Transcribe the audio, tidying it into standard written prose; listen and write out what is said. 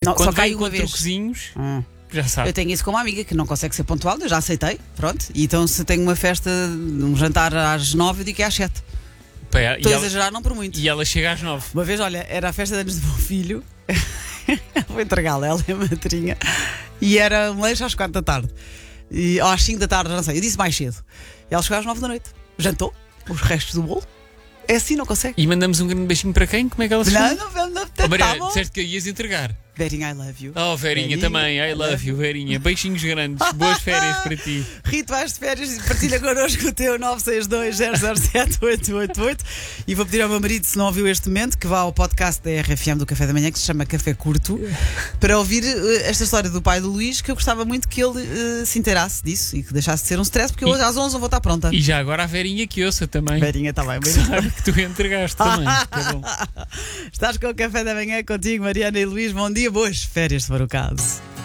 Não, quando só cai vem uma com vez. truquezinhos, Hum. já sabe. Eu tenho isso com uma amiga que não consegue ser pontual, eu já aceitei, pronto. E então se tenho uma festa, um jantar às 9, eu digo que é às 7. Pá, Estou a exagerar, não por muito. e ela chega às 9. Uma vez, olha, era a festa de anos do meu filho. Vou entregá-la, ela é madrinha. E era um lanche às 4 da tarde. Ou às 5 da tarde, já não sei. Eu disse mais cedo. E ela chegou às 9 da noite. Jantou os restos do bolo. É assim, não consegue. E mandamos um grande beijinho para quem? Como é que ela se chama? Não, Oh, Maria, tá bom. disseste que ias entregar. Verinha, I love you. Oh, Verinha, Verinha, também. I love you, Verinha. Beijinhos grandes. Boas férias para ti. Rito, vais de férias e partilha connosco o teu 962-007-888. E vou pedir ao meu marido, se não ouviu este momento, que vá ao podcast da RFM do Café da Manhã, que se chama Café Curto, para ouvir esta história do pai do Luís, que eu gostava muito que ele se inteirasse disso e que deixasse de ser um stress, porque hoje às 11 eu vou estar pronta. E já agora a Verinha que ouça também. Verinha, está bem. Sabe que tu entregaste também. Que é bom. Estás com o Café da Manhã contigo, Mariana e Luís. Bom dia, boas férias, se for o caso.